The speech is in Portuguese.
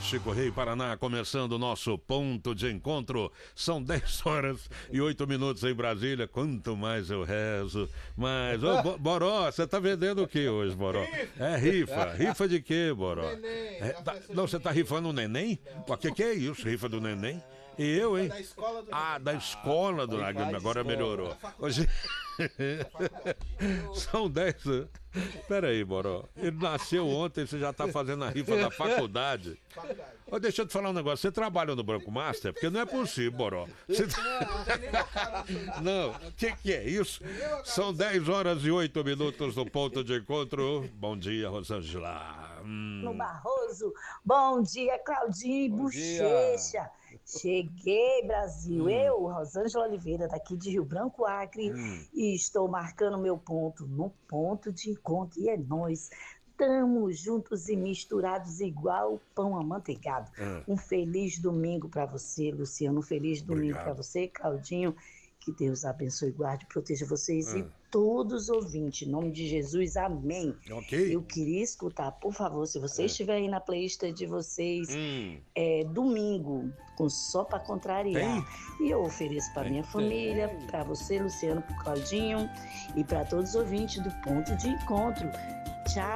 Chico Rei, Paraná, começando o nosso ponto de encontro. São 10 horas e 8 minutos em Brasília. Quanto mais eu rezo, mais... Ô, Boró, você tá vendendo o que hoje, Boró? É rifa. Rifa de quê, Boró? Neném, Não, você tá rifando o neném? O que é isso, rifa do neném? E eu, hein? Da escola do da escola do agora melhorou. Hoje... São 10. Peraí, Boró. Ele nasceu ontem, você já tá fazendo a rifa da faculdade. Deixa eu te falar um negócio. Você trabalha no Banco Master? Porque não é possível, Boró. Você... Não, o que é isso? São 10 horas e 8 minutos no ponto de encontro. Bom dia, Rosângela. No Barroso. Bom dia, Claudinho e Bochecha. Cheguei, Brasil. Eu, Rosângela Oliveira, daqui de Rio Branco, Acre, e estou marcando meu ponto no ponto de encontro. E é nós. Estamos juntos e misturados igual pão amanteigado. Um feliz domingo para você, Luciano. Um feliz domingo para você, Claudinho. Que Deus abençoe, guarde e proteja vocês e todos os ouvintes. Em nome de Jesus, amém. Ok. Eu queria escutar, por favor, se você estiver aí na playlist de vocês, domingo, com Só Pra Contrariar. E eu ofereço para minha família, para você, Luciano, para Claudinho e para todos os ouvintes do Ponto de Encontro. Tchau.